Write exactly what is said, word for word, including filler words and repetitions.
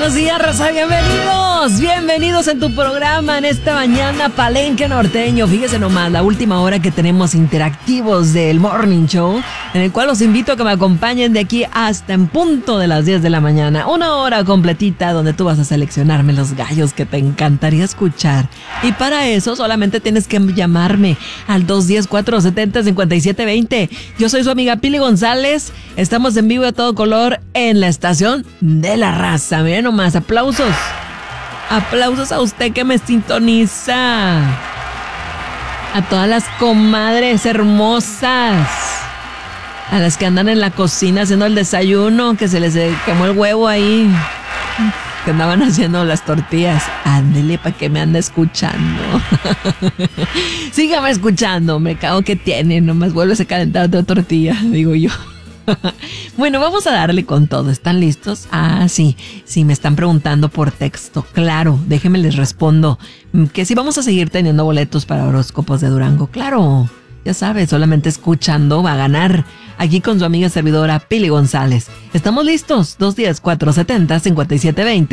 Buenos días, raza, bienvenidos, bienvenidos en tu programa en esta mañana Palenque Norteño. Fíjese nomás, la última hora que tenemos interactivos del Morning Show, en el cual los invito a que me acompañen de aquí hasta en punto de las diez de la mañana. Una hora completita donde tú vas a seleccionarme los gallos que te encantaría escuchar. Y para eso solamente tienes que llamarme al dos uno cero, cuatro siete cero, cinco siete dos cero. Yo soy su amiga Pili González. Estamos en vivo a todo color en la estación de la raza. Miren nomás, aplausos. Aplausos a usted que me sintoniza. A todas las comadres hermosas. A las que andan en la cocina haciendo el desayuno, que se les quemó el huevo ahí, que andaban haciendo las tortillas. Ándele para que me ande escuchando. Sígame escuchando, me cago que tiene. Nomás vuelves a calentar otra tortilla, digo yo. Bueno, vamos a darle con todo. ¿Están listos? Ah, sí, sí, me están preguntando por texto. Claro, déjenme les respondo que sí vamos a seguir teniendo boletos para horóscopos de Durango. Claro, ya sabes, solamente escuchando va a ganar. Aquí con su amiga servidora Pili González. ¿Estamos listos? dos uno cero, cuatro siete cero, cinco siete dos